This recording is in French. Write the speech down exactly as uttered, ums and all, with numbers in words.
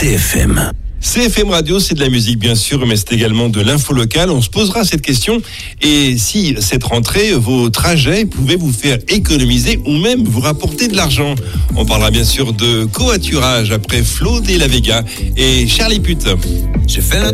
C F M. C F M Radio, c'est de la musique bien sûr, mais c'est également de l'info locale. On se posera cette question. Et si cette rentrée, vos trajets pouvaient vous faire économiser ou même vous rapporter de l'argent? On parlera bien sûr de covoiturage après Flo de la Vega et Charlie Pute. J'ai fait le